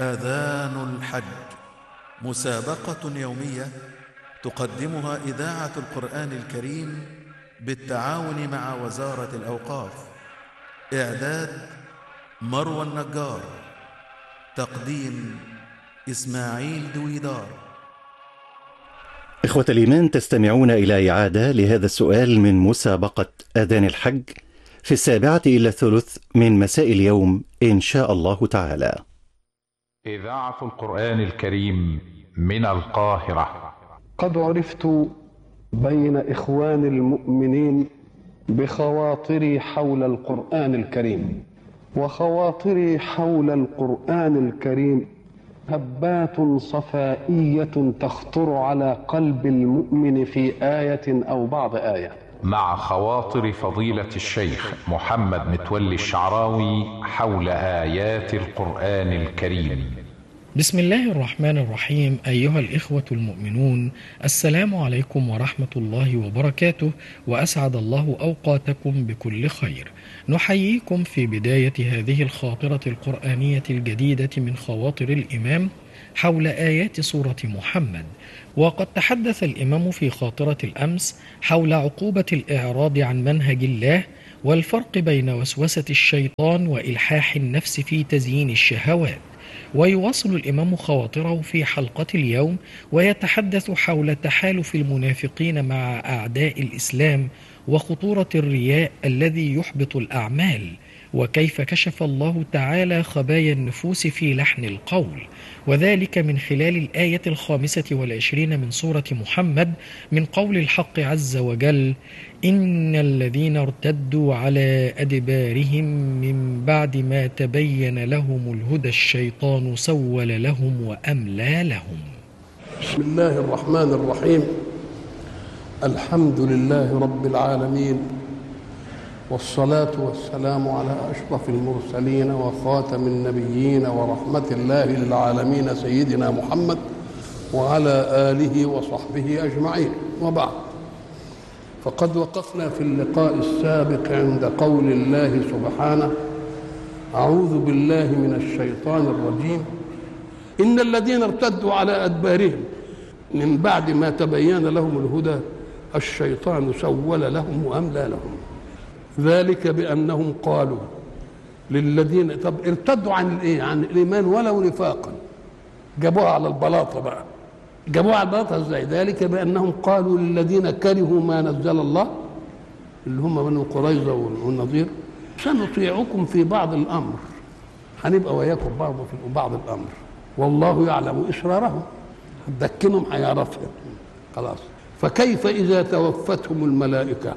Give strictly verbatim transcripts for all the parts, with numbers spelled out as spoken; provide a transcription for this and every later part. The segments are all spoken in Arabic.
آذان الحج، مسابقة يومية تقدمها إذاعة القرآن الكريم بالتعاون مع وزارة الأوقاف. إعداد مروى النجار، تقديم إسماعيل دويدار. إخوة الإيمان، تستمعون إلى إعادة لهذا السؤال من مسابقة آذان الحج في السابعة إلى الثلث من مساء اليوم إن شاء الله تعالى. إذاعة القرآن الكريم من القاهرة. قد عرفت بين إخوان المؤمنين بخواطري حول القرآن الكريم، وخواطري حول القرآن الكريم هبات صفائية تخطر على قلب المؤمن في آية أو بعض آية. مع خواطر فضيلة الشيخ محمد متولي الشعراوي حول آيات القرآن الكريم. بسم الله الرحمن الرحيم. أيها الإخوة المؤمنون، السلام عليكم ورحمة الله وبركاته، وأسعد الله أوقاتكم بكل خير. نحييكم في بداية هذه الخاطرة القرآنية الجديدة من خواطر الإمام حول آيات سورة محمد. وقد تحدث الإمام في خاطرة الأمس حول عقوبة الإعراض عن منهج الله، والفرق بين وسوسة الشيطان وإلحاح النفس في تزيين الشهوات. ويواصل الإمام خواطره في حلقة اليوم ويتحدث حول تحالف المنافقين مع أعداء الإسلام وخطورة الرياء الذي يحبط الأعمال، وكيف كشف الله تعالى خبايا النفوس في لحن القول، وذلك من خلال الآية الخامسة والعشرين من سورة محمد من قول الحق عز وجل: إن الذين ارتدوا على أدبارهم من بعد ما تبين لهم الهدى الشيطان سول لهم وأملى لهم. بسم الله الرحمن الرحيم. الحمد لله رب العالمين، والصلاة والسلام على أشرف المرسلين وخاتم النبيين ورحمة الله للعالمين سيدنا محمد وعلى آله وصحبه أجمعين، وبعد. فقد وقفنا في اللقاء السابق عند قول الله سبحانه: أعوذ بالله من الشيطان الرجيم، إن الذين ارتدوا على أدبارهم من بعد ما تبين لهم الهدى الشيطان سول لهم وأملى لهم. ذلك بأنهم قالوا للذين طب ارتدوا عن الايه؟ عن الايمان ولو نفاقا، جابوها على البلاطه بقى. جابوها على البلاطه ازاي؟ ذلك بأنهم قالوا للذين كرهوا ما نزل الله، اللي هم بنو قريظه والنضير: سنطيعكم في بعض الامر، هنبقى وياكم برضه في بعض الامر، والله يعلم اسرارهم، هتدكنهم هيعرفهم خلاص. فكيف اذا توفتهم الملائكه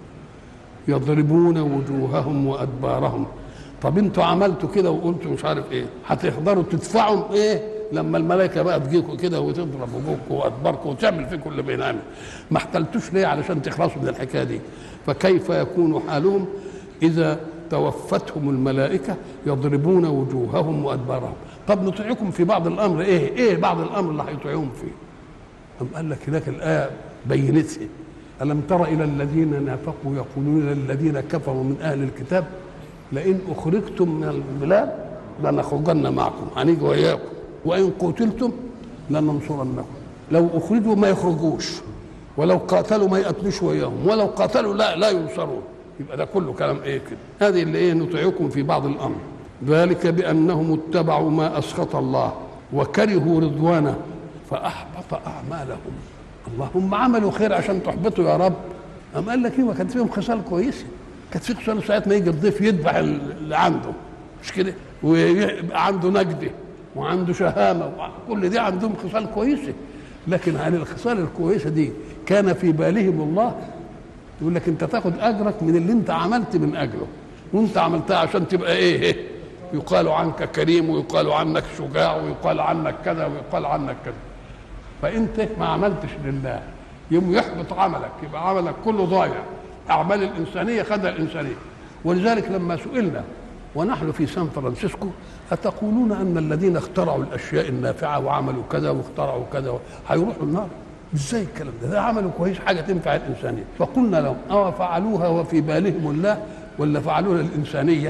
يضربون وجوههم وادبارهم؟ طب انتوا عملتوا كده وقلتوا مش عارف ايه، هتقدروا تدفعوا ايه لما الملائكه بقى تجيكوا كده وتضرب وجوهكم وادباركم وتعمل فيكم اللي بينعمل؟ ما احتلتوش ليه علشان تخلصوا من الحكايه دي؟ فكيف يكون حالهم اذا توفتهم الملائكه يضربون وجوههم وادبارهم؟ طب نطيعكم في بعض الامر، ايه ايه بعض الامر اللي هيطيعوهم فيه؟ أم قال لك هناك الايه بينتها: ألم تر إلى الذين نافقوا يقولون للذين كفروا من أهل الكتاب لئن أخرجتم من البلاد لنخرجن معكم، هنيجي وياكم، وإن قتلتم لننصرنكم. لو أخرجوا ما يخرجوش، ولو قاتلوا ما يقتلوش وياهم، ولو قاتلوا لا لا ينصرون. يبقى ده كله كلام إيه كده؟ هذه اللي إيه نطيعكم في بعض الأمر. ذلك بأنهم اتبعوا ما أسخط الله وكرهوا رضوانه فأحبط أعمالهم. اللهم عملوا خير عشان تحبطوا يا رب. أم قال لك ايه؟ كانت فيهم خصال كويسه، كانت في خصال ساعات ما يجي الضيف يذبح اللي عنده، مش كده؟ ويبقى عنده نجده وعنده شهامه، كل دي عندهم خصال كويسه. لكن عن الخصال الكويسه دي كان في بالهم الله، يقول لك انت تاخد اجرك من اللي انت عملت من اجله، وانت عملتها عشان تبقى ايه؟ يقال عنك كريم، ويقال عنك شجاع، ويقال عنك كذا، ويقال عنك كذا. فانت ما عملتش لله، يوم يحبط عملك، يبقى عملك كله ضايع. اعمال الانسانيه خدها الانسانيه. ولذلك لما سئلنا ونحن في سان فرانسيسكو: اتقولون ان الذين اخترعوا الاشياء النافعه وعملوا كذا واخترعوا كذا هيروحوا النار؟ ازاي الكلام ده؟ ده عملوا كويس، حاجه تنفع الانسانيه. فقلنا لهم: او فعلوها وفي بالهم الله، ولا فعلوها الانسانيه؟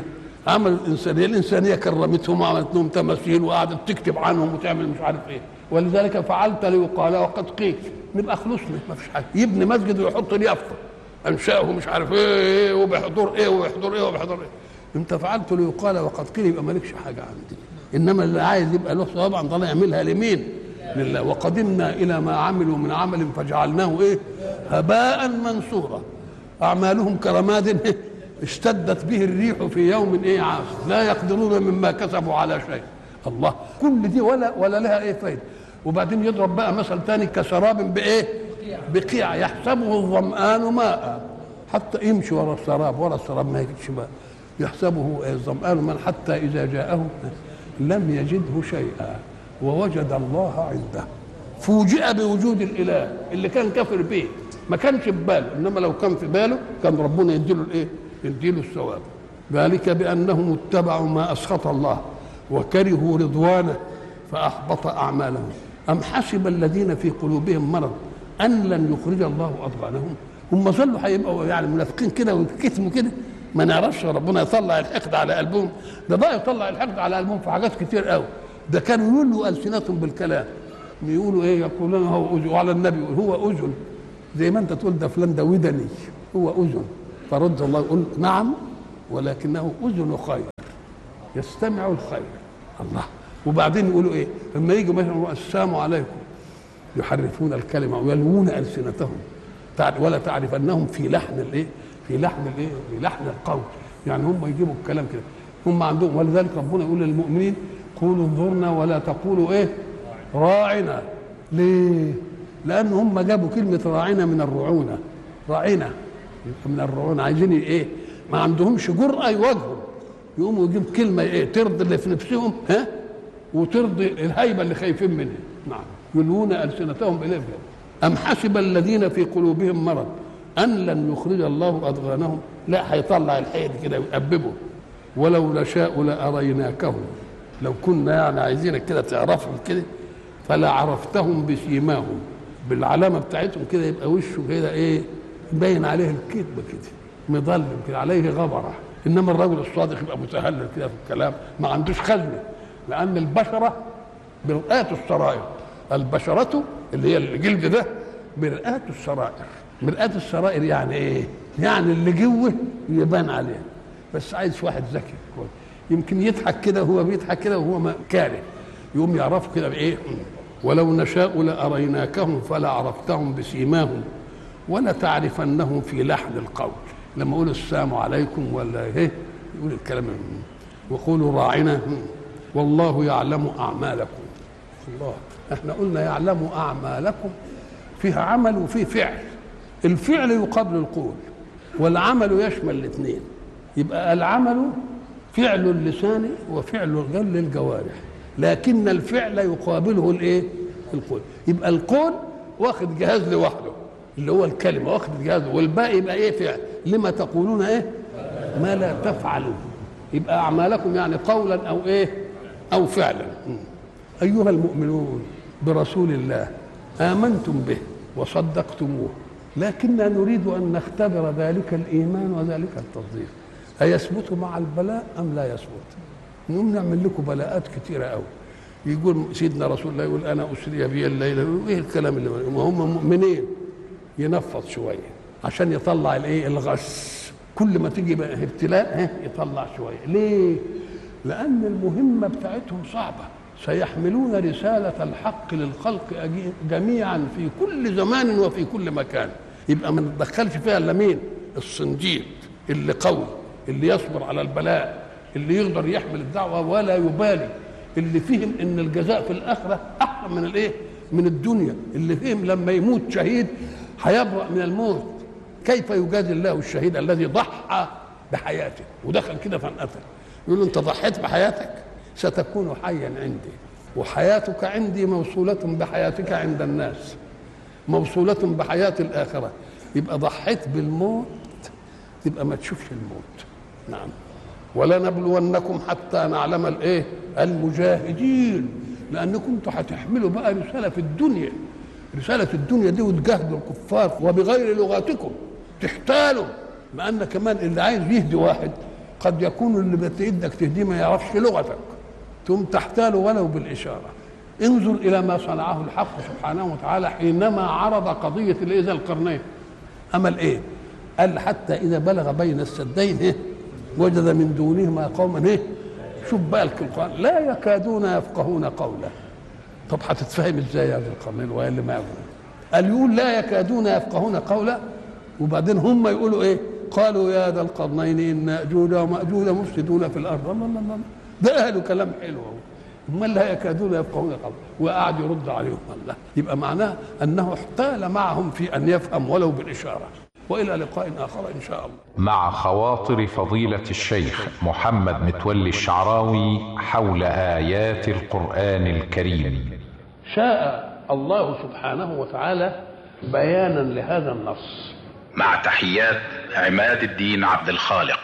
عملوا الانسانيه، الانسانيه كرمتهم وعملت لهم تماثيل وقعدت تكتب عنهم وتعمل مش عارف ايه، ولذلك فعلت ليقال وقد قيل. نبقى خلصنا ما فيش حاجه. يبني مسجد ويحط لي يافطه انشاه مش عارف ايه وبحضور ايه وبحضور ايه وبحضور ايه. انت فعلت ليقال وقد قيل، يبقى مالكش حاجه عندي. انما اللي عايز يبقى له طبعا طالع يعملها لمين؟ لله. وقدمنا الى ما عملوا من عمل فجعلناه ايه؟ هباء منثورا. اعمالهم كرماد اشتدت به الريح في يوم ايه عاصف لا يقدرون مما كسبوا على شيء. الله، كل دي ولا ولا لها ايه فايده. وبعدين يضرب بقى مثل ثاني كسراب بايه؟ بقيع يحسبه الظمآن ماء، حتى يمشي ورا السراب، ورا السراب ما يجدش ماء، يحسبه الظمآن ماء حتى اذا جاءه لم يجده شيئا ووجد الله عنده. فوجئ بوجود الاله اللي كان كافر به، ما كانش في باله، انما لو كان في باله كان ربنا يديله الايه؟ يديله الثواب. ذلك بانهم اتبعوا ما اسخط الله وكرهوا رضوانه فاحبط اعمالهم. ام حسب الذين في قلوبهم مرض ان لن يخرج الله اضغانهم. هم ظلوا هيبقوا يعني منافقين كده ويتكتموا كده، ما نعرفش ربنا يطلع الحقد على قلبهم. ده بقى يطلع الحقد على قلبهم في حاجات كتير قوي. ده كانوا يقولوا السنتهم بالكلام، يقولوا ايه؟ يقولون هو اذن، وعلى النبي يقول هو اذن، زي ما انت تقول ده فلان ده ودني، هو اذن. فرد الله يقول نعم ولكنه اذن خير يستمع الخير. الله. وبعدين يقولوا ايه لما يجوا مثلا السلام عليكم يحرفون الكلمه ويلوون السنتهم ولا تعرفنهم في لحن الايه؟ في لحن الايه؟ في لحن القول. يعني هم يجيبوا الكلام كده، هم عندهم. ولذلك ربنا يقول للمؤمنين قولوا انظرنا ولا تقولوا ايه؟ راعنا. ليه؟ لان هم جابوا كلمه راعنا من الرعونه، راعنا من الرعونه، عايزين ايه؟ ما عندهمش جرأه يواجهوا، يقوموا يجيب كلمه ايه؟ ترضي اللي في نفسهم ها وترضي الهيبه اللي خايفين منها. نعم. يلوون السنتهم بالافك. ام حسب الذين في قلوبهم مرض ان لن يخرج الله اضغانهم. لا، هيطلع الحيد كده ويقببه. ولو نشاء لاريناكهم، لو كنا يعني عايزينك كده تعرفهم كده فلا عرفتهم بسيماهم، بالعلامه بتاعتهم كده، يبقى وشه كده ايه؟ باين عليه الكذب كده، مظلم كده، عليه غبره. انما الرجل الصادق يبقى متهلل كده في الكلام، ما عندوش خزنه، لان البشره مرآة السرائر. البشره اللي هي الجلد ده مرآة السرائر. مرآة السرائر يعني ايه؟ يعني اللي جوه يبان عليه. بس عايز واحد ذكي كويس، يمكن يضحك كده وهو بيضحك كده وهو كاره، يقوم يعرفوا كده بايه؟ ولو نشاء لاريناكهم فلا عرفتهم بسيماهم ولا تعرفنهم في لحن القول. لما يقول السلام عليكم ولا ايه يقول الكلام، وقولوا راعنا والله يعلم اعمالكم. الله، احنا قلنا يعلم اعمالكم، فيها عمل وفيه فعل. الفعل يقابل القول والعمل يشمل الاثنين. يبقى العمل فعل اللسان وفعل الجوارح، لكن الفعل يقابله الايه؟ القول. يبقى القول واخد جهاز لوحده اللي هو الكلمه، واخد جهاز، والباقي يبقى ايه؟ فعل. لما تقولون ايه؟ ما لا تفعلون. يبقى اعمالكم يعني قولا او ايه؟ او فعلا. ايها المؤمنون برسول الله امنتم به وصدقتموه، لكننا نريد ان نختبر ذلك الايمان وذلك التصديق، ايثبت مع البلاء ام لا يثبت؟ نقوم نعمل لكم بلاءات كثيره قوي. يقول سيدنا رسول الله يقول انا اسري بي الليله، ايه الكلام اللي هم مؤمنين؟ ينفض شويه عشان يطلع الايه؟ الغش. كل ما تيجي بقى ابتلاء يطلع شويه. ليه؟ لان المهمه بتاعتهم صعبه. سيحملون رساله الحق للخلق جميعا في كل زمان وفي كل مكان. يبقى ما نتدخلش فيها الا مين؟ الصنديد اللي قوي، اللي يصبر على البلاء، اللي يقدر يحمل الدعوه ولا يبالي، اللي فهم ان الجزاء في الاخره احسن من الايه؟ من الدنيا، اللي فهم لما يموت شهيد هيبرأ من الموت. كيف يجازي الله الشهيد الذي ضحى بحياته ودخل كده فانقتل؟ يقول له انت ضحيت بحياتك ستكون حيا عندي، وحياتك عندي موصولة بحياتك عند الناس، موصولة بحياة الآخرة. يبقى ضحيت بالموت تبقى ما تشوفش الموت. نعم. ولنبلونكم حتى نعلم الايه؟ المجاهدين، لانكم انتم هتحملوا بقى رساله في الدنيا، رساله الدنيا دي وتجاهدوا الكفار وبغير لغاتكم تحتالوا. لان كمان اللي عايز يهدي واحد قد يكون اللي بتيدك تهديه ما يعرفش لغتك، ثم تحتاله ولو بالإشارة. انظر إلى ما صنعه الحق سبحانه وتعالى حينما عرض قضية ذي القرنين. أمل إيه؟ قال حتى إذا بلغ بين السدين إيه؟ وجد من دونهما قوما إيه؟ شوف بقى القرآن لا يكادون يفقهون قولا. طب هتتفهم ازاي هذا القرنين وهي اللي ما قال يقول لا يكادون يفقهون قولا، وبعدين هم يقولوا ايه؟ قالوا يا ذا القرنين ان ياجوج وماجوج مفسدون في الارض. الله الله الله، ده قالوا كلام حلو اهو، هم لا يكادون يفقهون قولا، وقعد يرد عليهم. الله، يبقى معناه انه احتال معهم في ان يفهم ولو بالاشاره. والى لقاء اخر ان شاء الله. مع خواطر فضيلة الشيخ محمد متولي الشعراوي حول آيات القرآن الكريم. شاء الله سبحانه وتعالى بيانا لهذا النص. مع تحيات عماد الدين عبد الخالق.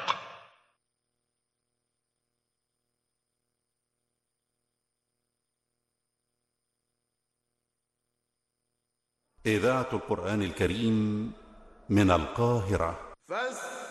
إذاعة القرآن الكريم من القاهرة.